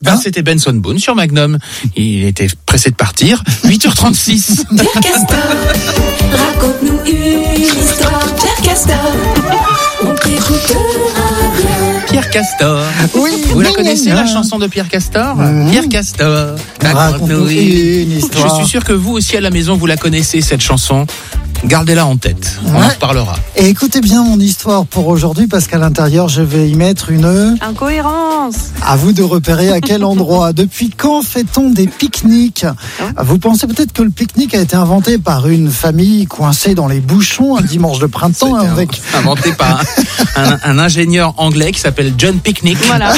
C'était Benson Boone sur Magnum. Il était pressé de partir. 8h36. Pierre Castor, raconte-nous une histoire. Pierre Castor, on t'écoutera bien. Pierre Castor. Oui, Vous la connaissez, la chanson de Pierre Castor? Pierre Castor, raconte-nous une histoire. Je suis sûr que vous aussi à la maison, vous la connaissez, cette chanson. Gardez-la en tête, on en reparlera. Et écoutez bien mon histoire pour aujourd'hui, parce qu'à l'intérieur, je vais y mettre une incohérence. À vous de repérer à quel endroit. Depuis quand fait-on des pique-niques? Vous pensez peut-être que le pique-nique a été inventé par une famille coincée dans les bouchons un dimanche de printemps avec... Inventé par un ingénieur anglais qui s'appelle John Picnic. Voilà.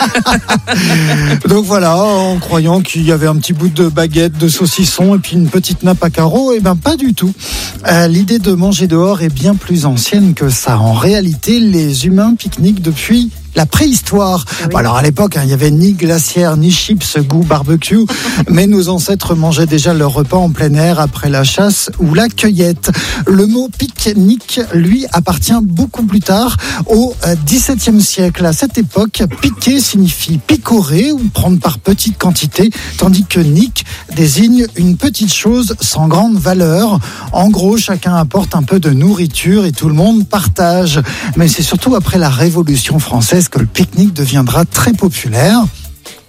Donc voilà, en croyant qu'il y avait un petit bout de baguette, de saucisson et puis une petite nappe à carreaux, et ben pas du tout. L'idée de manger dehors est bien plus ancienne que ça. En réalité, les humains pique-niquent depuis la préhistoire. Oui. Bon, alors à l'époque, il n'y avait ni glacière, ni chips goût barbecue, mais nos ancêtres mangeaient déjà leur repas en plein air après la chasse ou la cueillette. Le mot pique-nique, lui, appartient beaucoup plus tard, au XVIIe siècle. À cette époque, piquer signifie picorer ou prendre par petite quantité, tandis que nique désigne une petite chose sans grande valeur. En gros, chacun apporte un peu de nourriture et tout le monde partage. Mais c'est surtout après la Révolution française que le pique-nique deviendra très populaire. Pourquoi ?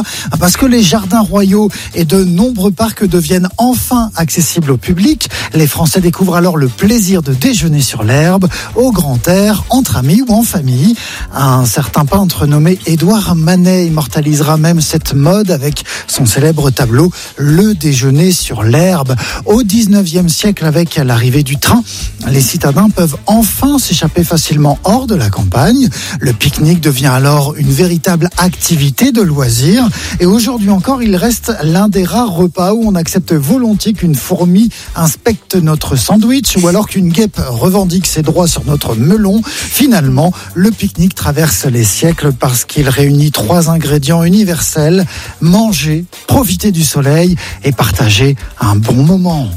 Parce que les jardins royaux et de nombreux parcs deviennent enfin accessibles au public. Les Français découvrent alors le plaisir de déjeuner sur l'herbe, au grand air, entre amis ou en famille. Un certain peintre nommé Édouard Manet immortalisera même cette mode avec son célèbre tableau « Le déjeuner sur l'herbe ». Au XIXe siècle, avec l'arrivée du train, les citadins peuvent enfin s'échapper facilement hors de la campagne. Le pique-nique devient alors une véritable activité de loisir. Et aujourd'hui encore, il reste l'un des rares repas où on accepte volontiers qu'une fourmi inspecte notre sandwich ou alors qu'une guêpe revendique ses droits sur notre melon. Finalement, le pique-nique traverse les siècles parce qu'il réunit 3 ingrédients universels: manger, profiter du soleil et partager un bon moment.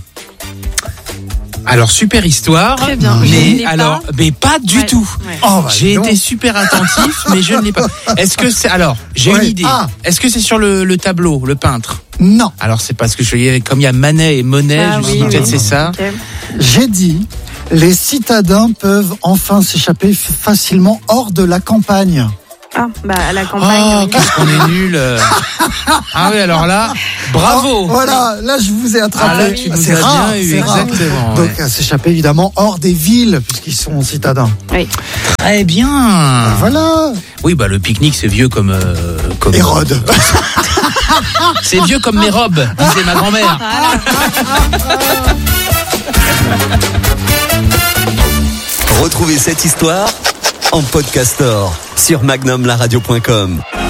Alors super histoire, Très bien. mais pas du tout. Ouais. Oh, bah, J'ai été super attentif, mais je ne l'ai pas. Est-ce que c'est j'ai une idée. Est-ce que c'est sur le tableau, le peintre? Non, Alors c'est parce que comme il y a Manet et Monet, je me suis dit peut-être c'est ça. Okay. j'ai dit, les citadins peuvent enfin s'échapper facilement hors de la campagne. Ah, à la campagne. Oh, oui. qu'est-ce qu'on est nul. Ah oui, alors là, bravo. Oh, voilà, là je vous ai attrapé. Ah là, tu nous C'est as rare, bien eu, c'est rare. exactement. Donc à s'échapper évidemment hors des villes puisqu'ils sont citadins. Oui. Très bien. Voilà. Oui, le pique-nique c'est vieux comme Hérode. C'est vieux comme mes robes, disait ma grand-mère. Retrouvez cette histoire en podcastor sur magnumlaradio.com.